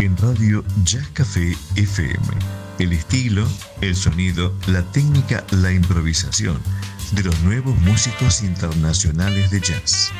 en Radio Jazz Café FM. El estilo, el sonido, la técnica, la improvisación de los nuevos músicos internacionales de jazz.